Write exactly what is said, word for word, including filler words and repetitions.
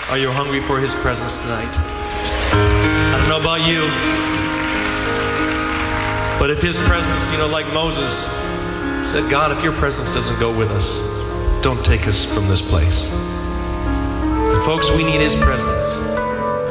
Are you hungry for His presence tonight? I don't know about you, but if His presence, you know, like Moses said, God, if your presence doesn't go with us, don't take us from this place. And folks, we need His presence.